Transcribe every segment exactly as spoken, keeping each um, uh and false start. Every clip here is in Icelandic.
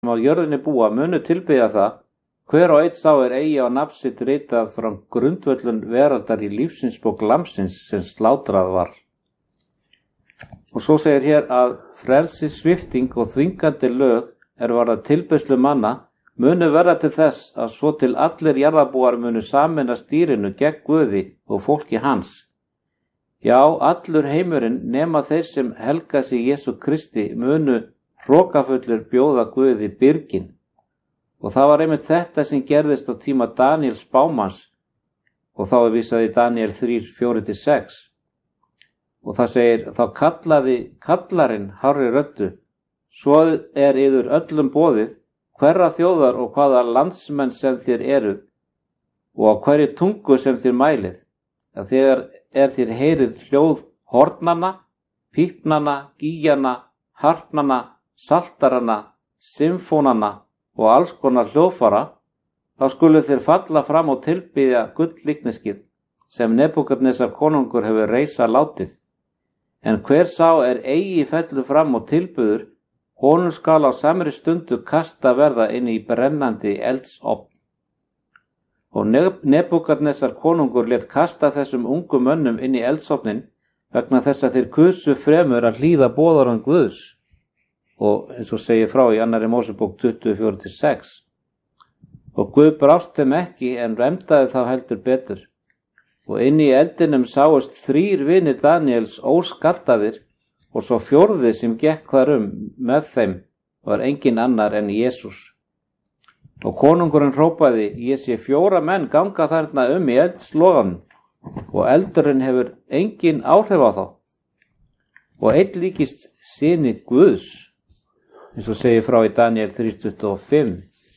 á jörðinni búa munu tilbiðja það, hver og einn sá er eigi á nafn sitt ritað frá grundvöllun veraldar í lífsinsbók Lambsins sem slátrað var. Og svo segir hér að frelsissvipting og þvingandi lög er varða tilbeiðslu manna munu verða til þess að svo til allir jarðarbúar munu sameinast dýrinu gegn Guði og fólki hans. Já, allur heimurinn nema þeir sem helga sig Jesú Kristi munu hrokafullir bjóða Guði byrgin. Og það var einmitt þetta sem gerðist á tíma Daníels spámanns og þá er vísað í Daníel þrjú, fjórir til sex. Og það segir, þá kallaði kallarinn hárri röddu, svo er yður öllum boðið, hverra þjóðar og hvaða landsmenn sem þér eruð og á hverju tungu sem þér mælið, að þegar er þér heyrið hljóð hornana, pípnana, gíjana, harpnana, saltarana, symfónana og alls konar hljóðfara, þá skulu þér falla fram og tilbiðja gulllikneskið sem Nebúkadnesar konungur hefur reisa látið. En hver sá er eigi fellu fram og tilbiður, honum skal á samri stundu kasta verða inn í brennandi eldsofn. Og Nebúkadnesar konungur lét kasta þessum ungu mönnum inn í eldsofnin vegna þess að þeir kusu fremur að hlýða boðarann Guðs. Og eins og segir frá í annarri Mósebók tuttugu, fjórir til sex. Og Guð brást þeim ekki en remdaði þá heldur betur. Og inn í eldinum sáust þrír vinir Daníels óskattaðir og svo fjórði sem gekk þar um með þeim var engin annar en Jesús. Og konungurinn hrópaði, ég sé fjóra menn ganga þarna um í eldsloganum og eldurinn hefur engin áhrif á þá. Og einn líkist syni Guðs, eins og segir frá í Daníel þrjú, tuttugu og fimm.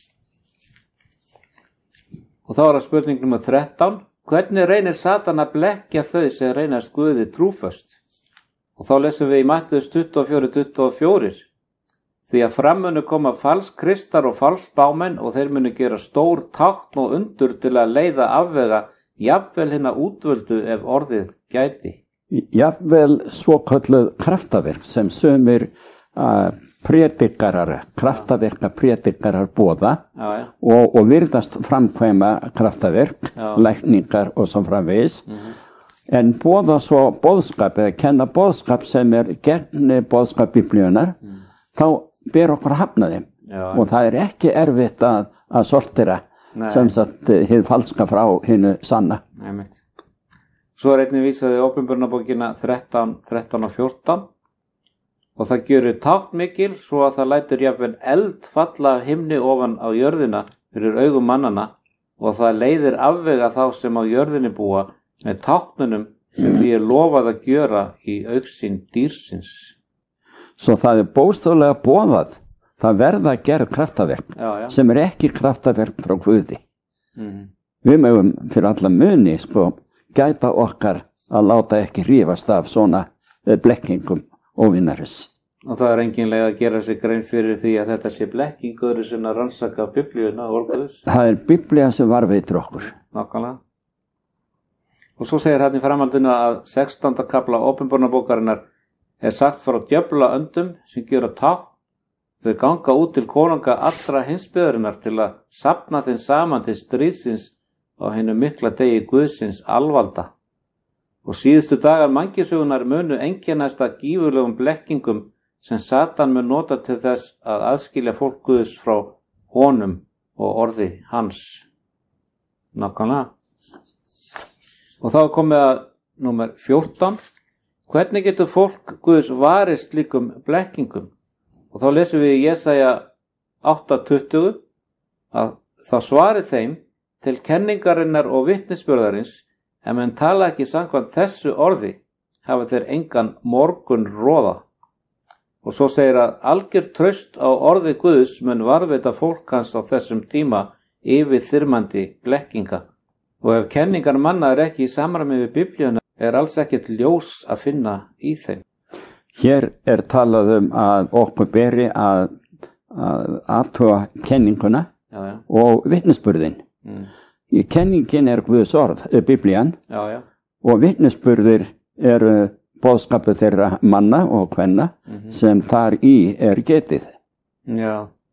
Og þá er það spurning númer þrettán. Hvernig reynir Satan að blekkja þau sem reynast Guði trúföst? Og þá lesum við í Mattheus tuttugu og fjögur, tuttugu og fjögur. Því að fram munu koma falskristar og falsbámenn og þeir munu gera stór tákn og undur til að leiða afvega jafnvel hinna útvöldu ef orðið gæti. Jafnvel svokölluð kraftaverk sem sumir uh, predikarar, kraftaverka predikarar boða já, já. Og, og virðast framkvæma kraftaverk, já. Lækningar og svo framvegis. Mm-hmm. En boða svo boðskap eða kenna boðskap sem er gegn boðskap Biblíunar, mm. þá ber okkur að hafna þeim. Já, og það er ekki erfitt að, að sortera sem sagt hið falska frá hinu sanna. Nei, svo er einnig vísað í Opinberunarbókina þrettán, þrettán og fjórtán og það gjörir tákn mikil svo að það lætur jafnvel eld falla af himni ofan á jörðina fyrir augum mannana og það leiðir afvega þá sem á jörðinni búa með táknunum sem því er lofað að gjöra í augsýn dýrsins. Svo það er bókstaflega boðað, það verða að gera kraftaverk já, já. Sem er ekki kraftaverk frá Guði. Mm. Við mögum fyrir alla muni sko, gæta okkar að láta ekki hrifast af svona blekkingum óvinnaris. Og það er enginlega að gera sig grein fyrir því að þetta sé blekkingur sem að rannsaka Biblíuna og orðuðs. Það er Biblía sem varveitir okkur. Nákvæmlega. Og svo segir hann í framhaldinu að sextánda kafla Opinberunarbókarinnar er sagt frá djöfla öndum sem gera tákn. Þau ganga út til konunga allra heimsbyggðarinnar til að safna þeim saman til stríðsins á hinu mikla degi Guðsins alvalda. Og síðustu dagar mannkynssögunnar munu einkennast að gífurlegum blekkingum sem Satan mun nota til þess að aðskilja fólk Guðs frá honum og orði hans. Nákvæmlega. Og þá er komið að númer fjórtán. Hvernig getur fólk Guðs varist slíkum blekkingum? Og þá lesum við í Jesaja átta tuttugu að þá svari þeim til kenningarinnar og vitnisburðarins en menn tala ekki samkvæmt þessu orði hafa þeir engan morgun roða. Og svo segir að algjör traust á orði Guðs mun varveita fólk hans á þessum tíma yfir þyrmandi blekkinga. Og ef kenningar manna er ekki í samræmi við Biblíuna er alls ekkert ljós að finna í þeim. Hér er talað um að okkur beri að, að athuga kenninguna já, já. Og vitnisburðin. Mm. Kenningin er Guðs orð, Biblían, já, já. Og vitnisburðir eru boðskapið þeirra manna og kvenna mm-hmm. sem þar í er getið. Já,